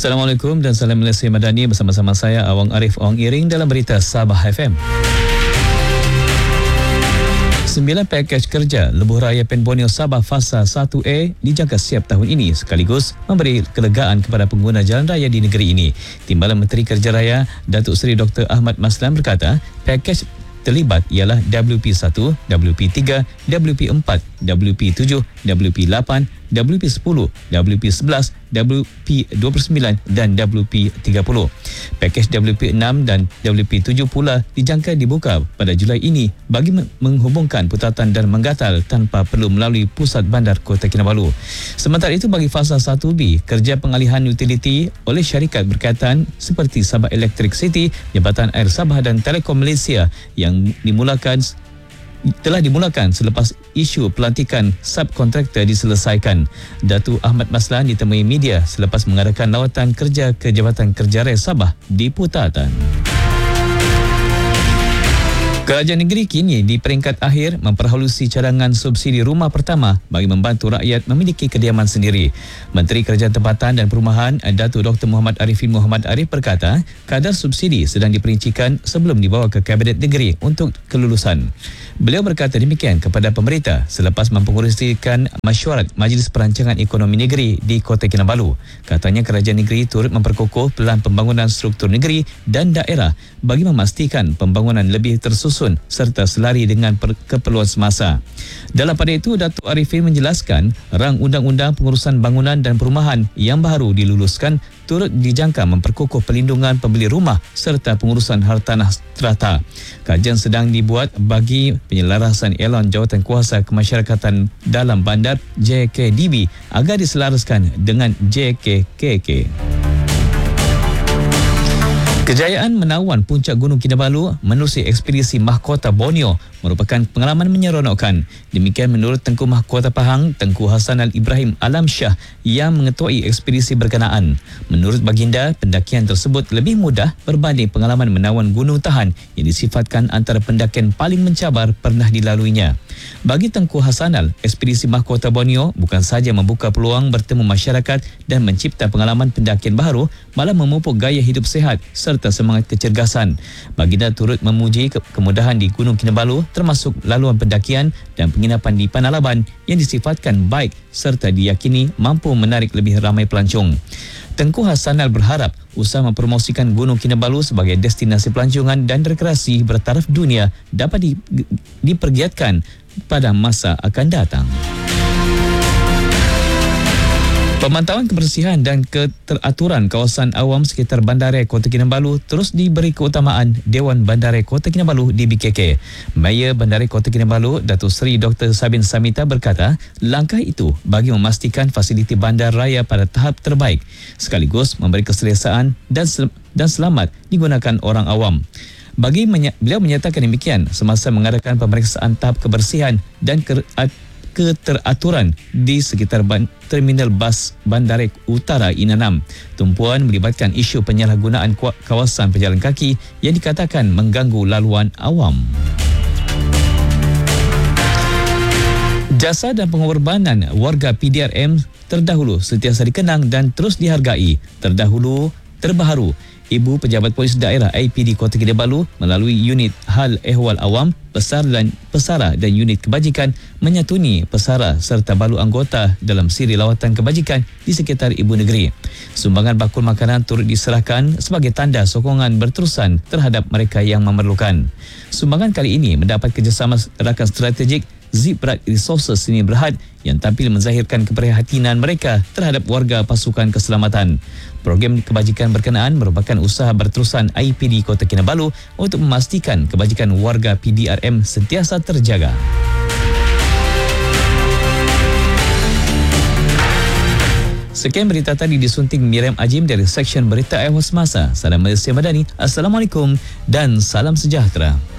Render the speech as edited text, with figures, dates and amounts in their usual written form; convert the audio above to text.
Assalamualaikum dan salam Malaysia Madani, bersama-sama saya Awang Arif Awang Iring dalam berita Sabah FM. 9 pakej kerja Lebuh Raya Pen Borneo Sabah Fasa 1A dijangka siap tahun ini, sekaligus memberi kelegaan kepada pengguna jalan raya di negeri ini. Timbalan Menteri Kerja Raya Datuk Seri Dr. Ahmad Maslan berkata, pakej terlibat ialah WP1, WP3, WP4, WP7, WP8, WP10, WP11, WP29 dan WP30. Pakej WP6 dan WP7 pula dijangka dibuka pada Julai ini bagi menghubungkan Putatan dan Menggatal tanpa perlu melalui pusat bandar Kota Kinabalu. Sementara itu, bagi fasa 1B, kerja pengalihan utiliti oleh syarikat berkaitan seperti Sabah Electric City, Jabatan Air Sabah dan Telekom Malaysia yang telah dimulakan selepas isu pelantikan subkontraktor diselesaikan. Datuk Ahmad Maslan ditemui media selepas mengadakan lawatan kerja ke Jabatan Kerja Raya Sabah di Putatan. Kerajaan negeri kini di peringkat akhir memperhalusi cadangan subsidi rumah pertama bagi membantu rakyat memiliki kediaman sendiri. Menteri Kerajaan Tempatan dan Perumahan Datuk Dr. Muhammad Arifin Muhammad Arif berkata, kadar subsidi sedang diperincikan sebelum dibawa ke Kabinet Negeri untuk kelulusan. Beliau berkata demikian kepada pemerintah selepas mempengerusikan mesyuarat Majlis Perancangan Ekonomi Negeri di Kota Kinabalu. Katanya kerajaan negeri turut memperkukuh pelan pembangunan struktur negeri dan daerah bagi memastikan pembangunan lebih tersusun serta selari dengan keperluan semasa. Dalam pada itu, Datuk Arifin menjelaskan rang undang-undang pengurusan bangunan dan perumahan yang baru diluluskan turut dijangka memperkukuh pelindungan pembeli rumah serta pengurusan hartanah strata. Kajian sedang dibuat bagi penyelarasan elon jawatankuasa kemasyarakatan dalam bandar JKDB agar diselaraskan dengan JKKK. Kejayaan menawan puncak Gunung Kinabalu menerusi ekspedisi Mahkota Borneo merupakan pengalaman menyeronokkan. Demikian menurut Tengku Mahkota Pahang, Tengku Hasanal Ibrahim Alam Shah yang mengetuai ekspedisi berkenaan. Menurut baginda, pendakian tersebut lebih mudah berbanding pengalaman menawan Gunung Tahan yang disifatkan antara pendakian paling mencabar pernah dilaluinya. Bagi Tengku Hasanal, ekspedisi Mahkota Borneo bukan sahaja membuka peluang bertemu masyarakat dan mencipta pengalaman pendakian baru, malah memupuk gaya hidup sihat serta semangat kecergasan. Baginda turut memuji kemudahan di Gunung Kinabalu, termasuk laluan pendakian dan penginapan di Panalaban yang disifatkan baik serta diyakini mampu menarik lebih ramai pelancong. Tengku Hasanal berharap usaha mempromosikan Gunung Kinabalu sebagai destinasi pelancongan dan rekreasi bertaraf dunia dapat dipergiatkan pada masa akan datang. Pemantauan kebersihan dan keteraturan kawasan awam sekitar Bandaraya Kota Kinabalu terus diberi keutamaan Dewan Bandaraya Kota Kinabalu DBKK. Mayor Bandaraya Kota Kinabalu Datuk Seri Dr. Sabin Samita berkata, langkah itu bagi memastikan fasiliti bandar raya pada tahap terbaik sekaligus memberi keselesaan dan selamat digunakan orang awam. Beliau menyatakan demikian semasa mengadakan pemeriksaan tahap kebersihan dan keteraturan di sekitar Terminal Bas Bandaraya Utara Inanam. Tumpuan melibatkan isu penyalahgunaan kawasan pejalan kaki yang dikatakan mengganggu laluan awam. Jasa dan pengorbanan warga PDRM terdahulu sentiasa dikenang dan terus dihargai. Terbaharu, Ibu Pejabat Polis Daerah IPD Kota Kinabalu melalui unit Hal Ehwal Awam, Pesara dan unit kebajikan menyatuni pesara serta balu anggota dalam siri lawatan kebajikan di sekitar ibu negeri. Sumbangan bakul makanan turut diserahkan sebagai tanda sokongan berterusan terhadap mereka yang memerlukan. Sumbangan kali ini mendapat kerjasama rakan strategik Ziprat Resources Seni Berhad yang tampil menzahirkan keprihatinan mereka terhadap warga pasukan keselamatan. Program kebajikan berkenaan merupakan usaha berterusan IPD Kota Kinabalu untuk memastikan kebajikan warga PDRM sentiasa terjaga. Sekian berita tadi disunting Miriam Ajim dari Seksyen Berita Ewas Masa. Salam Malaysia Madani. Assalamualaikum dan salam sejahtera.